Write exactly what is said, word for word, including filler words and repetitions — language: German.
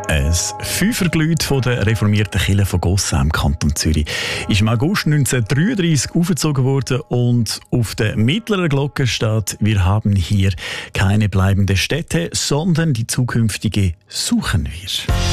Ein Fünferglüt von der reformierten Kirche von Gossau im Kanton Zürich ist im August neunzehnhundertdreiunddreissig aufgezogen worden und auf der mittleren Glocke steht: Wir haben hier keine bleibende Stätte, sondern die zukünftige suchen wir.